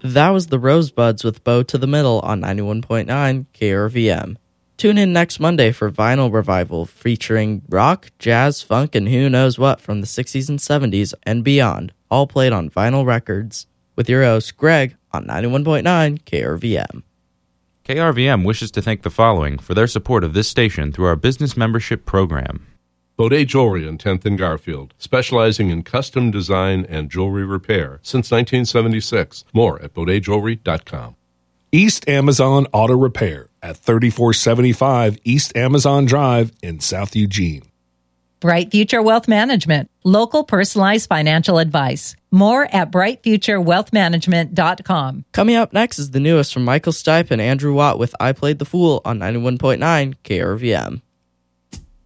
That was the Rosebuds with Bow to the Middle on 91.9 KRVM. Tune in next Monday for Vinyl Revival featuring rock, jazz, funk, and who knows what from the 60s and 70s and beyond, all played on vinyl records. With your host, Greg, on 91.9 KRVM. KRVM wishes to thank the following for their support of this station through our business membership program. Baudet Jewelry on 10th and Garfield, specializing in custom design and jewelry repair since 1976. More at BaudetJewelry.com. East Amazon Auto Repair at 3475 East Amazon Drive in South Eugene. Bright Future Wealth Management, local personalized financial advice. More at brightfuturewealthmanagement.com. Coming up next is the newest from Michael Stipe and Andrew Watt with I Played the Fool on 91.9 KRVM.